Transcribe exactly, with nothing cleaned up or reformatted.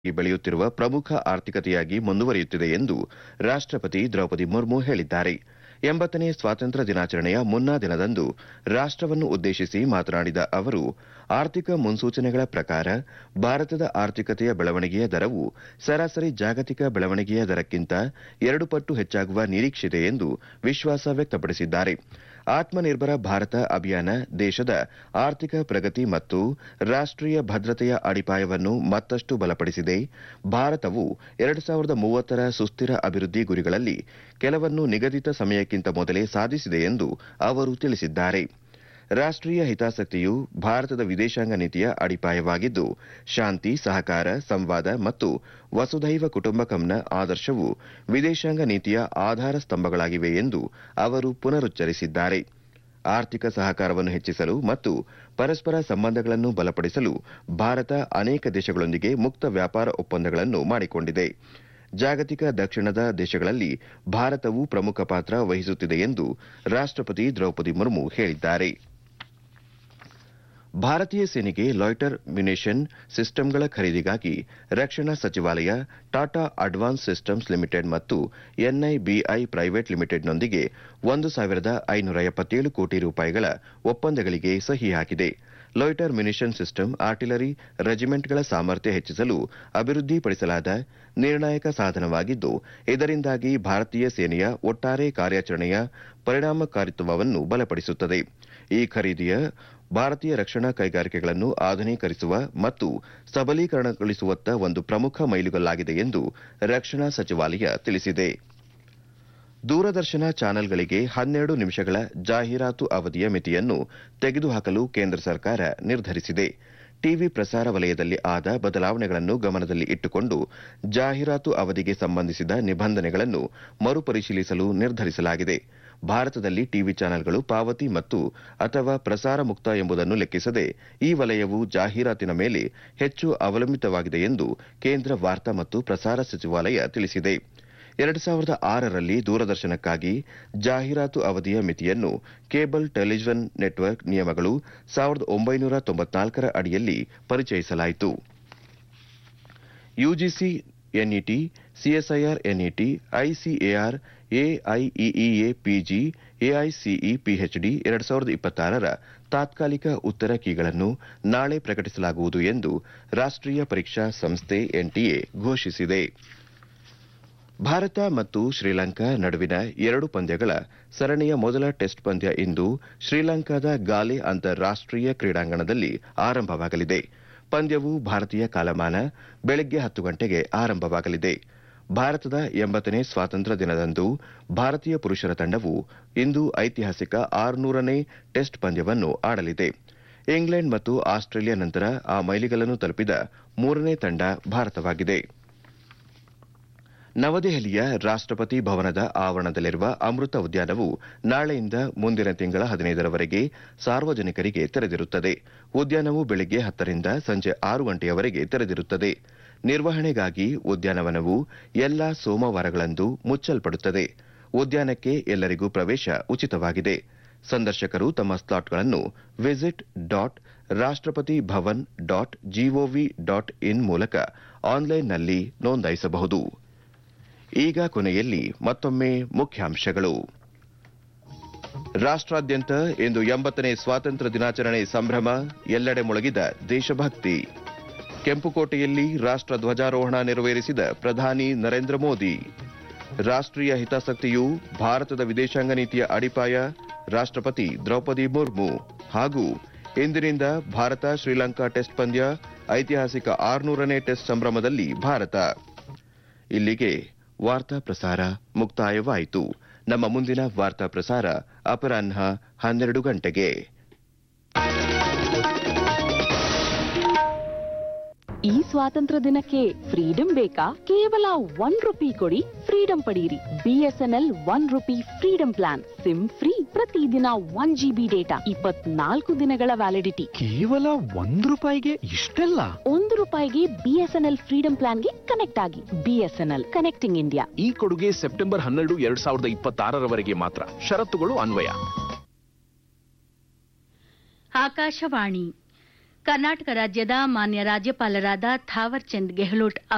ಬೆಳೆಯುತ್ತಿರುವ ಪ್ರಮುಖ ಆರ್ಥಿಕತೆಯಾಗಿ ಮುಂದುವರಿಯುತ್ತಿದೆ ಎಂದು ರಾಷ್ಟ್ರಪತಿ ದ್ರೌಪದಿ ಮುರ್ಮು ಹೇಳಿದ್ದಾರೆ. ಎಂಬತ್ತನೇ ಸ್ವಾತಂತ್ರ್ಯ ದಿನಾಚರಣೆಯ ಮುನ್ನಾ ದಿನದಂದು ರಾಷ್ಟವನ್ನು ಉದ್ದೇಶಿಸಿ ಮಾತನಾಡಿದ ಅವರು, ಆರ್ಥಿಕ ಮುನ್ಸೂಚನೆಗಳ ಪ್ರಕಾರ ಭಾರತದ ಆರ್ಥಿಕತೆಯ ಬೆಳವಣಿಗೆಯ ದರವು ಸರಾಸರಿ ಜಾಗತಿಕ ಬೆಳವಣಿಗೆಯ ದರಕ್ಕಿಂತ ಎರಡು ಪಟ್ಟು ಹೆಚ್ಚಾಗುವ ನಿರೀಕ್ಷೆಯಿದೆ ಎಂದು ವಿಶ್ವಾಸ ವ್ಯಕ್ತಪಡಿಸಿದ್ದಾರೆ. ಆತ್ಮನಿರ್ಭರ ಭಾರತ ಅಭಿಯಾನ ದೇಶದ ಆರ್ಥಿಕ ಪ್ರಗತಿ ಮತ್ತು ರಾಷ್ಟೀಯ ಭದ್ರತೆಯ ಅಡಿಪಾಯವನ್ನು ಮತ್ತಷ್ಟು ಬಲಪಡಿಸಿದೆ. ಭಾರತವು ಎರಡು ಸಾವಿರದ ಮೂವತ್ತರ ಸುಸ್ಥಿರ ಅಭಿವೃದ್ಧಿ ಗುರಿಗಳಲ್ಲಿ ಕೆಲವನ್ನು ನಿಗದಿತ ಸಮಯಕ್ಕಿಂತ ಮೊದಲೇ ಸಾಧಿಸಿದೆ ಎಂದು ಅವರು ತಿಳಿಸಿದ್ದಾರೆ. ರಾಷ್ಟೀಯ ಹಿತಾಸಕ್ತಿಯು ಭಾರತದ ವಿದೇಶಾಂಗ ನೀತಿಯ ಅಡಿಪಾಯವಾಗಿದ್ದು, ಶಾಂತಿ, ಸಹಕಾರ, ಸಂವಾದ ಮತ್ತು ವಸುಧೈವ ಕುಟುಂಬಕಂನ ಆದರ್ಶವು ವಿದೇಶಾಂಗ ನೀತಿಯ ಆಧಾರ ಸ್ತಂಭಗಳಾಗಿವೆ ಎಂದು ಅವರು ಪುನರುಚ್ಚರಿಸಿದ್ದಾರೆ. ಆರ್ಥಿಕ ಸಹಕಾರವನ್ನು ಹೆಚ್ಚಿಸಲು ಮತ್ತು ಪರಸ್ಪರ ಸಂಬಂಧಗಳನ್ನು ಬಲಪಡಿಸಲು ಭಾರತ ಅನೇಕ ದೇಶಗಳೊಂದಿಗೆ ಮುಕ್ತ ವ್ಯಾಪಾರ ಒಪ್ಪಂದಗಳನ್ನು ಮಾಡಿಕೊಂಡಿದೆ. ಜಾಗತಿಕ ದಕ್ಷಿಣದ ದೇಶಗಳಲ್ಲಿ ಭಾರತವು ಪ್ರಮುಖ ಪಾತ್ರ ವಹಿಸುತ್ತಿದೆ ಎಂದು ರಾಷ್ಟ್ರಪತಿ ದ್ರೌಪದಿ ಮುರ್ಮು ಹೇಳಿದ್ದಾರೆ. ಭಾರತೀಯ ಸೇನೆಗೆ ಲಾಯ್ಟರ್ ಮ್ಯುನಿಷನ್ ಸಿಸ್ಟಂಗಳ ಖರೀದಿಗಾಗಿ ರಕ್ಷಣಾ ಸಚಿವಾಲಯ ಟಾಟಾ ಅಡ್ವಾನ್ಸ್ ಸಿಸ್ಟಮ್ಸ್ ಲಿಮಿಟೆಡ್ ಮತ್ತು ಎನ್ಐಬಿಐ ಪ್ರೈವೇಟ್ ಲಿಮಿಟೆಡ್ನೊಂದಿಗೆ ಒಂದು ಸಾವಿರದ ಐನೂರ ಎಪ್ಪತ್ತೇಳು ಕೋಟಿ ರೂಪಾಯಿಗಳ ಒಪ್ಪಂದಗಳಿಗೆ ಸಹಿ ಹಾಕಿದೆ. ಲಾಯ್ಟರ್ ಮ್ಯುನಿಷನ್ ಸಿಸ್ಟಮ್ ಆರ್ಟಿಲರಿ ರೆಜಿಮೆಂಟ್ಗಳ ಸಾಮರ್ಥ್ಯ ಹೆಚ್ಚಿಸಲು ಅಭಿವೃದ್ಧಿಪಡಿಸಲಾದ ನಿರ್ಣಾಯಕ ಸಾಧನವಾಗಿದ್ದು, ಇದರಿಂದಾಗಿ ಭಾರತೀಯ ಸೇನೆಯ ಒಟ್ಟಾರೆ ಕಾರ್ಯಾಚರಣೆಯ ಪರಿಣಾಮಕಾರಿತ್ವವನ್ನು ಬಲಪಡಿಸುತ್ತದೆ. ಈ ಖರೀದಿಯ ಭಾರತೀಯ ರಕ್ಷಣಾ ಕೈಗಾರಿಕೆಗಳನ್ನು ಆಧುನೀಕರಿಸುವ ಮತ್ತು ಸಬಲೀಕರಣಗೊಳಿಸುವತ್ತ ಒಂದು ಪ್ರಮುಖ ಮೈಲುಗಲ್ಲಾಗಿದೆ ಎಂದು ರಕ್ಷಣಾ ಸಚಿವಾಲಯ ತಿಳಿಸಿದೆ. ದೂರದರ್ಶನ ಚಾನೆಲ್ಗಳಿಗೆ ಹನ್ನೆರಡು ನಿಮಿಷಗಳ ಜಾಹೀರಾತು ಅವಧಿಯ ಮಿತಿಯನ್ನು ತೆಗೆದುಹಾಕಲು ಕೇಂದ್ರ ಸರ್ಕಾರ ನಿರ್ಧರಿಸಿದೆ. ಟಿವಿ ಪ್ರಸಾರ ವಲಯದಲ್ಲಿ ಆದ ಬದಲಾವಣೆಗಳನ್ನು ಗಮನದಲ್ಲಿ ಇಟ್ಟುಕೊಂಡು ಜಾಹೀರಾತು ಅವಧಿಗೆ ಸಂಬಂಧಿಸಿದ ನಿಬಂಧನೆಗಳನ್ನು ಮರುಪರಿಶೀಲಿಸಲು ನಿರ್ಧರಿಸಲಾಗಿದೆ. ಭಾರತದಲ್ಲಿ ಟಿವಿ ಚಾನೆಲ್ಗಳು ಪಾವತಿ ಮತ್ತು ಅಥವಾ ಪ್ರಸಾರ ಮುಕ್ತ ಎಂಬುದನ್ನು ಲೆಕ್ಕಿಸದೆ ಈ ವಲಯವು ಜಾಹೀರಾತಿನ ಮೇಲೆ ಹೆಚ್ಚು ಅವಲಂಬಿತವಾಗಿದೆ ಎಂದು ಕೇಂದ್ರ ವಾರ್ತಾ ಮತ್ತು ಪ್ರಸಾರ ಸಚಿವಾಲಯ ತಿಳಿಸಿದೆ. ಎರಡು ಸಾವಿರದ ಆರರಲ್ಲಿ ದೂರದರ್ಶನಕ್ಕಾಗಿ ಜಾಹೀರಾತು ಅವಧಿಯ ಮಿತಿಯನ್ನು ಕೇಬಲ್ ಟೆಲಿವಿಷನ್ ನೆಟ್ವರ್ಕ್ ನಿಯಮಗಳು ಸಾವಿರದ ಒಂಬೈನೂರ ತೊಂಬತ್ನಾಲ್ಕರ ಅಡಿಯಲ್ಲಿ ಪರಿಚಯಿಸಲಾಯಿತು. UGC NET, CSIR NET, ICAR, AIEEA PG, AICE PhD ಎರಡು ಸಾವಿರದ ಇಪ್ಪತ್ತಾರರ ತಾತ್ಕಾಲಿಕ ಉತ್ತರ ಕೀಗಳನ್ನು ನಾಳೆ ಪ್ರಕಟಿಸಲಾಗುವುದು ಎಂದು ರಾಷ್ಟೀಯ ಪರೀಕ್ಷಾ ಸಂಸ್ಥೆ ಎನ್ಟಿಎ ಘೋಷಿಸಿದೆ. ಭಾರತ ಮತ್ತು ಶ್ರೀಲಂಕಾ ನಡುವಿನ ಎರಡು ಪಂದ್ಯಗಳ ಸರಣಿಯ ಮೊದಲ ಟೆಸ್ಟ್ ಪಂದ್ಯ ಇಂದು ಶ್ರೀಲಂಕಾದ ಗಾಲೆ ಅಂತಾರಾಷ್ಟೀಯ ಕ್ರೀಡಾಂಗಣದಲ್ಲಿ ಆರಂಭವಾಗಲಿದೆ. ಪಂದ್ಯವು ಭಾರತೀಯ ಕಾಲಮಾನ ಬೆಳಗ್ಗೆ ಹತ್ತು ಗಂಟೆಗೆ ಆರಂಭವಾಗಲಿದೆ. ಭಾರತದ ಎಂಬತ್ತನೇ ಸ್ವಾತಂತ್ರ್ಯ ದಿನದಂದು ಭಾರತೀಯ ಪುರುಷರ ತಂಡವು ಇಂದು ಐತಿಹಾಸಿಕ ಆರುನೂರನೇ ಟೆಸ್ಟ್ ಪಂದ್ಯವನ್ನು ಆಡಲಿದೆ. ಇಂಗ್ಲೆಂಡ್ ಮತ್ತು ಆಸ್ಟ್ರೇಲಿಯಾ ನಂತರ ಆ ಮೈಲಿಗಲ್ಲನ್ನು ತಲುಪಿದ ಮೂರನೇ ತಂಡ ಭಾರತವಾಗಿದೆ. ನವದೆಹಲಿಯ ರಾಷ್ಟಪತಿ ಭವನದ ಆವರಣದಲ್ಲಿರುವ ಅಮೃತ ಉದ್ಯಾನವು ನಾಳೆಯಿಂದ ಮುಂದಿನ ತಿಂಗಳ ಹದಿನೈದರವರೆಗೆ ಸಾರ್ವಜನಿಕರಿಗೆ ತೆರೆದಿರುತ್ತದೆ. ಉದ್ಯಾನವು ಬೆಳಗ್ಗೆ ಹತ್ತರಿಂದ ಸಂಜೆ ಆರು ಗಂಟೆಯವರೆಗೆ ತೆರೆದಿರುತ್ತದೆ. ನಿರ್ವಹಣೆಗಾಗಿ ಉದ್ಯಾನವನವು ಎಲ್ಲಾ ಸೋಮವಾರಗಳಂದು ಮುಚ್ಚಲ್ಪಡುತ್ತದೆ. ಉದ್ಯಾನಕ್ಕೆ ಎಲ್ಲರಿಗೂ ಪ್ರವೇಶ ಉಚಿತವಾಗಿದೆ. ಸಂದರ್ಶಕರು ತಮ್ಮ ಸ್ಲಾಟ್ಗಳನ್ನು ವಿಸಿಟ್ ಡಾಟ್ ರಾಷ್ಟ್ರಪತಿ Bhavan dot gov dot in ಮೂಲಕ ಆನ್ಲೈನ್ನಲ್ಲಿ ನೋಂದಾಯಿಸಬಹುದು. ಈಗ ಕೊನೆಯಲ್ಲಿ ಮತ್ತೊಮ್ಮೆ ಮುಖ್ಯಾಂಶಗಳು. ರಾಷ್ಟ್ರಾದ್ಯಂತ ಇಂದು ಎಂಬತ್ತನೇ ಸ್ವಾತಂತ್ರ್ಯ ದಿನಾಚರಣೆ ಸಂಭ್ರಮ, ಎಲ್ಲೆಡೆ ಮೊಳಗಿದ ದೇಶಭಕ್ತಿ. ಕೆಂಪುಕೋಟೆಯಲ್ಲಿ ರಾಷ್ಟ್ರ ಧ್ವಜಾರೋಹಣ ನೆರವೇರಿಸಿದ ಪ್ರಧಾನಿ ನರೇಂದ್ರ ಮೋದಿ. ರಾಷ್ಟ್ರೀಯ ಹಿತಾಸಕ್ತಿಯು ಭಾರತದ ವಿದೇಶಾಂಗ ನೀತಿಯ ಅಡಿಪಾಯ, ರಾಷ್ಟ್ರಪತಿ ದ್ರೌಪದಿ ಮುರ್ಮು. ಹಾಗೂ ಇಂದಿನಿಂದ ಭಾರತ ಶ್ರೀಲಂಕಾ ಟೆಸ್ಟ್ ಪಂದ್ಯ, ಐತಿಹಾಸಿಕ ಆರುನೂರನೇ ಟೆಸ್ಟ್ ಸಂಭ್ರಮದಲ್ಲಿ ಭಾರತ. ಇಲ್ಲಿಗೆ ವಾರ್ತಾ ಪ್ರಸಾರ ಮುಕ್ತಾಯವಾಯಿತು. ನಮ್ಮ ಮುಂದಿನ ವಾರ್ತಾ ಪ್ರಸಾರ ಅಪರಾಹ್ನ ಹನ್ನೆರಡು ಗಂಟೆಗೆ. ಈ ಸ್ವಾತಂತ್ರ್ಯ ದಿನಕ್ಕೆ ಫ್ರೀಡಂ ಬೇಕಾ? ಕೇವಲ ಒನ್ ರುಪಿ ಕೊಡಿ, ಫ್ರೀಡಂ ಪಡೆಯಿರಿ. BSNL one rupee freedom plan. Sim free, ಪ್ರತಿದಿನ ಒನ್ ಜಿಬಿ ಡೇಟಾ, ಇಪ್ಪತ್ನಾಲ್ಕು ದಿನಗಳ ವ್ಯಾಲಿಡಿಟಿ. ಕೇವಲ ಒಂದು ರೂಪಾಯಿಗೆ ಇಷ್ಟೆಲ್ಲ? ಒಂದು ರೂಪಾಯಿಗೆ ಬಿಎಸ್ಎನ್ಎಲ್ ಫ್ರೀಡಂ ಪ್ಲಾನ್ಗೆ ಕನೆಕ್ಟ್ ಆಗಿ. BSNL connecting India. ಈ ಕೊಡುಗೆ ಸೆಪ್ಟೆಂಬರ್ ಹನ್ನೆರಡು ಎರಡ್ ಸಾವಿರದ ಇಪ್ಪತ್ತಾರರವರೆಗೆ ಮಾತ್ರ. ಷರತ್ತುಗಳು ಅನ್ವಯ. ಆಕಾಶವಾಣಿ. ಕರ್ನಾಟಕ ರಾಜ್ಯದ ಮಾನ್ಯ ರಾಜ್ಯಪಾಲರಾದ ಥಾವರ್ ಚಂದ್ ಗೆಹ್ಲೋಟ್